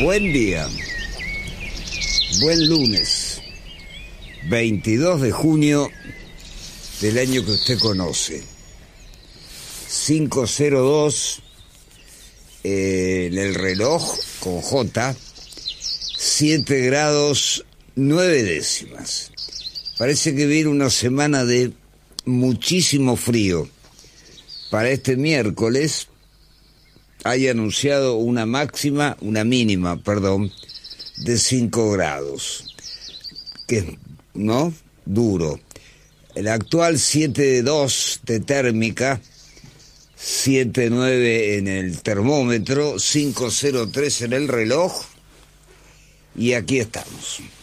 Buen día, buen lunes, 22 de junio del año que usted conoce, 5:02 en el reloj con J, 7 grados 9 décimas. Parece que viene una semana de muchísimo frío. Para este miércoles hay anunciado una mínima, de 5 grados, que ¿no? Duro. El actual 7,2 de térmica, 7,9 en el termómetro, 5,03 en el reloj, y aquí estamos.